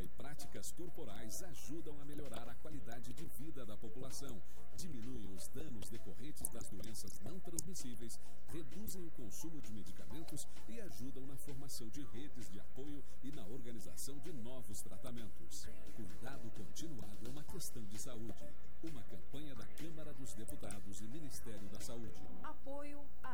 práticas corporais ajudam a melhorar a qualidade de vida da população, diminuem os danos decorrentes das doenças não transmissíveis, reduzem o consumo de medicamentos e ajudam na formação de redes de apoio e na organização de novos tratamentos. Cuidado continuado é uma questão de saúde. Uma campanha da Câmara dos Deputados e Ministério da Saúde. Apoio a